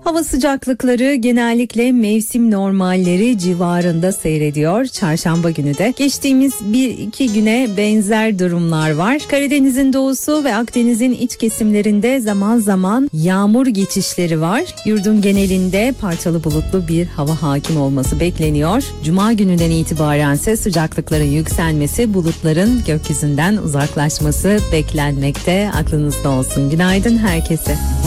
Hava sıcaklıkları genellikle mevsim normalleri civarında seyrediyor. Çarşamba günü de geçtiğimiz 1-2 güne benzer durumlar var. Karadeniz'in doğusu ve Akdeniz'in iç kesimlerinde zaman zaman yağmur geçişleri var. Yurdun genelinde parçalı bulutlu bir hava hakim olması bekleniyor. Cuma gününden itibaren ise sıcaklıkların yükselmesi, bulutların gökyüzünden uzaklaşması beklenmekte. Aklınızda olsun. Günaydın herkese.